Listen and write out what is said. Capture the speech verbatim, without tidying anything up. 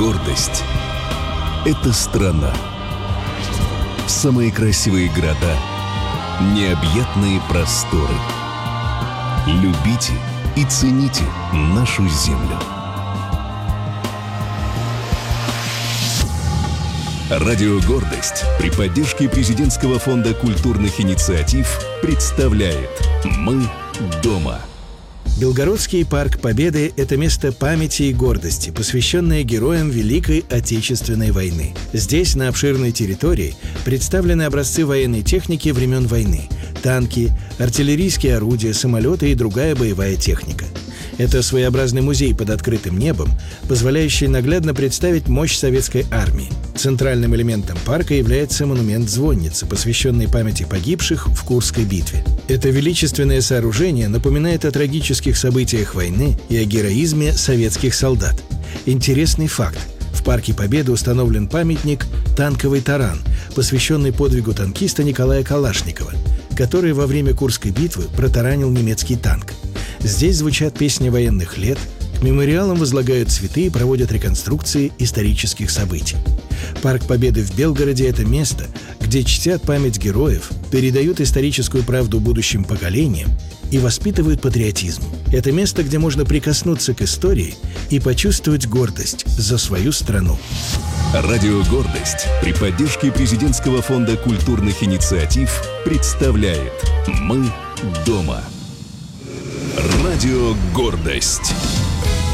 Гордость — это страна. Самые красивые города, необъятные просторы. Любите и цените нашу землю. Радио «Гордость» при поддержке Президентского фонда культурных инициатив представляет «Мы дома». Белгородский парк Победы – это место памяти и гордости, посвященное героям Великой Отечественной войны. Здесь, на обширной территории, представлены образцы военной техники времен войны – танки, артиллерийские орудия, самолеты и другая боевая техника. Это своеобразный музей под открытым небом, позволяющий наглядно представить мощь советской армии. Центральным элементом парка является монумент-звонница, посвященный памяти погибших в Курской битве. Это величественное сооружение напоминает о трагических событиях войны и о героизме советских солдат. Интересный факт. В парке Победы установлен памятник «Танковый таран», посвященный подвигу танкиста Николая Калашникова, который во время Курской битвы протаранил немецкий танк. Здесь звучат песни военных лет, к мемориалам возлагают цветы и проводят реконструкции исторических событий. Парк Победы в Белгороде – это место, где чтят память героев, передают историческую правду будущим поколениям и воспитывают патриотизм. Это место, где можно прикоснуться к истории и почувствовать гордость за свою страну. Радио «Гордость» при поддержке Президентского фонда культурных инициатив представляет «Мы дома». Радио «Гордость».